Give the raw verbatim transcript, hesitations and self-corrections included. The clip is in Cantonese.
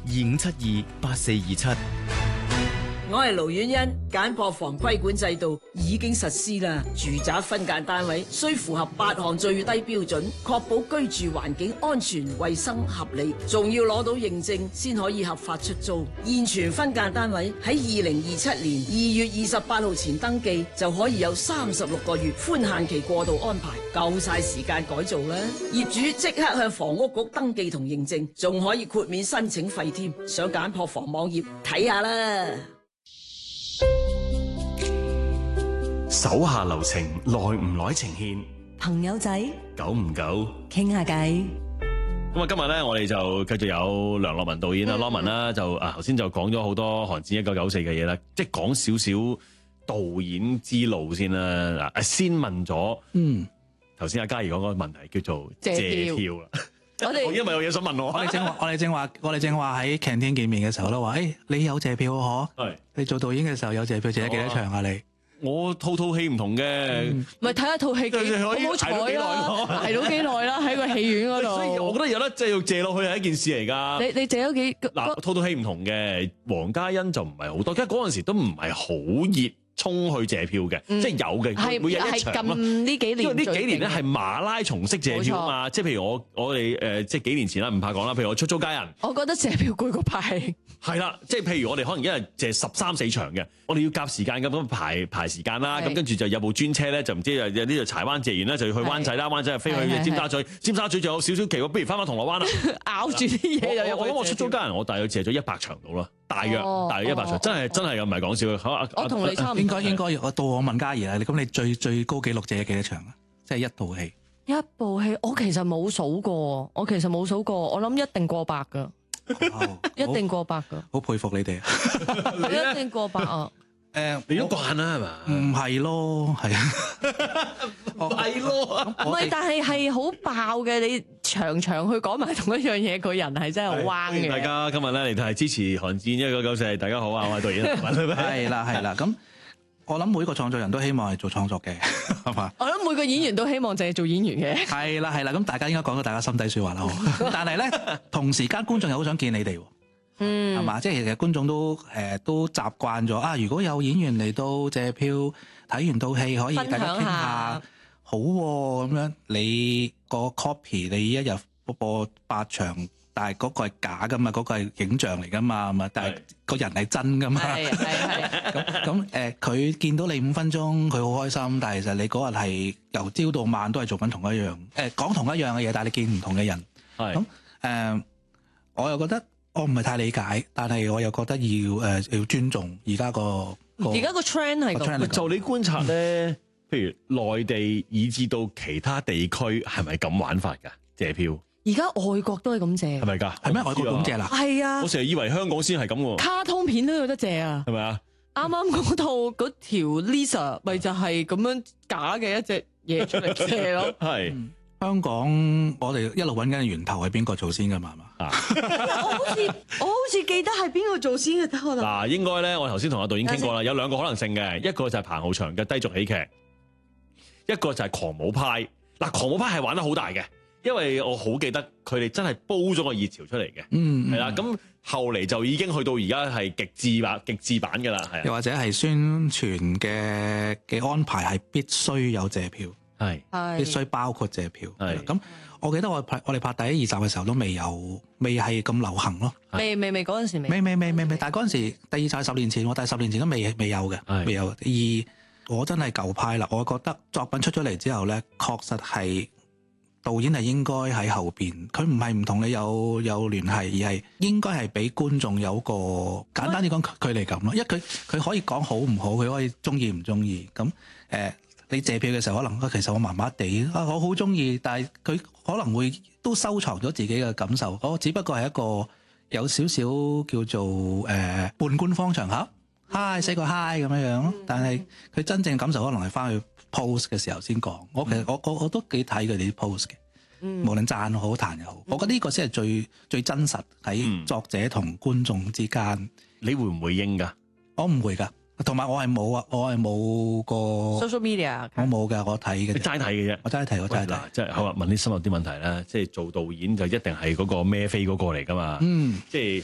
二五七二八四二七。 我係盧婉欣，簡樸房規管制度已經實施啦。住宅分間單位需符合八項最低標準，確保居住環境安全、衛生、合理，仲要攞到認證先可以合法出租。現存分間單位喺二零二七年二月二十八號前登記，就可以有三十六個月寬限期過渡安排，夠晒時間改造啦。業主即刻向房屋局登記同認證，仲可以豁免申請費添。上簡樸房網頁睇下啦。 手下留情，耐唔耐情牽？ 朋友仔， 久唔久？ 傾下偈。 咁啊，今日咧我哋就繼續有梁樂文導演啊 Norman 啦，就啊頭先就講咗好多寒戰一九九四嘅嘢啦，即係講少少導演之路先啦。嗱，先問咗，嗯，頭先阿嘉怡講嗰個問題叫做借票啦。我哋因為有嘢想問我， 我哋正話，我哋正話，我哋正話喺 canteen 見面嘅時候都話，誒、欸，你有借票嗬？係。你做導演嘅時候有借票，借咗幾多場啊？你？ 我套套戲唔同嘅， 咪睇下套戲幾好唔好彩啦，排到幾耐啦喺個戲院嗰度。 所以我覺得有得借要借落去係一件事嚟㗎。 你你借咗幾嗱套套戲唔同嘅，黃嘉欣就唔係好多，因為嗰陣時都唔係好熱。衝去借票嘅，嗯、即係有嘅，每日一場咯。 近呢幾年， 因為呢幾年咧係馬拉松式借票啊嘛，即係譬如我我哋誒、呃、即係幾年前啦，唔怕講啦，譬如我出租家人， 我覺得借票攰過排。係啦，即係譬如我哋可能一日借十三四場嘅，我哋要夾時間咁樣排排時間啦，咁跟住就有部專車咧，就唔知有呢度柴灣借完咧就要去灣仔啦，灣仔就飛去尖沙咀，尖沙咀仲有少少期喎，不如翻返銅鑼灣啦， 咬住啲嘢又我諗我出租家人，我大約借咗一百場到啦，大約、哦、大約一百場，哦、真係、哦、真係唔係講笑嘅。 我同你差唔多。 應該應該我到我問嘉怡啦，咁你最最高紀錄借咗幾多場啊？即係一套戲。 一部戲我其實冇數過，我其實冇數過，我諗一定過百㗎。哦、一定過百㗎。 好佩服你哋。 一定過百啊！ 誒， 你都慣啦係嘛？ 唔係咯，係啊， 唔係咯， 唔係，但係係好爆嘅。你場場去講埋同一樣嘢，個人係真係好彎嘅。 大家今日咧嚟係支持寒戰一九九四，大家好啊，我係導演。 係啦係啦，咁我諗每個創作人都希望係做創作嘅，係嘛？ 我諗每個演員都希望淨係做演員嘅。 係啦係啦，咁大家應該講到大家心底説話啦。但係咧，同時間觀眾又好想見你哋。嗯，係嘛？即係其實觀眾都誒、呃、都習慣咗啊！如果有演員嚟到借票睇完套戲，可以大家傾下，好咁樣。你個 copy 你一日播八場，但係嗰個係假噶嘛，嗰、嗰個係影像嚟噶嘛，係嘛？但係個人係真噶嘛。係係係。咁咁誒，佢見到你五分鐘，佢好開心。但係其實你嗰日係由朝到晚都係做緊同一樣誒、呃、講同一樣嘅嘢，但係你見唔同嘅人。係咁誒，我又覺得。我唔係太理解，但係我又覺得要誒、呃、要尊重而家個而家個 trend 係咁。 就你觀察咧，嗯、譬如內地以至到其他地區係咪咁玩法㗎？借票而家外國都係咁借， 係咪㗎？ 係咩？外國咁借啦？ 係啊！ 我成日以為香港先係咁喎。卡通片都有得借啊？ 係咪啊？ 啱啱嗰套嗰條 Lisa 咪就係咁樣假嘅一隻嘢出嚟借咯。 係。 嗯香港，我哋一路揾緊源頭係邊個做先㗎嘛？係嘛？ 啊！我好似我好似記得係邊個做先嘅，得我諗。 嗱，應該咧，我頭先同阿導演傾過啦，有兩個可能性嘅，一個就係彭浩翔嘅低俗喜劇，一個就係狂舞派。嗱，狂舞派係玩得好大嘅，因為我好記得佢哋真係煲咗個熱潮出嚟嘅。嗯，係啦，咁後嚟就已經去到而家係極致版、極致版㗎啦，係。又或者係宣傳嘅嘅安排係必須有借票。係，必須包括借票。係咁，我記得我拍我哋拍第一二集嘅時候都未有，未係咁流行咯。 未未未嗰陣時未。 未未未未未，但係嗰陣時第二集係十年前，我但係十年前都未未有嘅，未有。而我真係舊派啦，我覺得作品出咗嚟之後咧，確實係導演係應該喺後邊，佢唔係唔同你有有聯繫，而係應該係俾觀眾有個簡單啲講距離感咯。因為佢佢可以講好唔好，佢可以中意唔中意咁誒。你借票嘅時候，可能其實我麻麻地啊，我好中意，但係佢可能會都收藏咗自己嘅感受。我只不過係一個有少少叫做誒、呃、半官方場合 ，hi 寫個 hi 咁樣樣咯。但係佢真正感受可能係翻去 post 嘅時候先講。我其實我我我都幾睇佢哋啲 post 嘅，嗯、無論讚好彈又好，我覺得呢個先係最最真實喺作者同觀眾之間。 嗯、你會唔會應㗎？ 我唔會㗎。同埋我係冇啊，我係冇個 social media， 我冇㗎，我睇嘅， 你齋睇嘅啫， 我齋睇，我齋睇。 即係好啊，問啲深入啲問題啦。即係做導演就一定係嗰個孭飛嗰個嚟㗎嘛。嗯，即係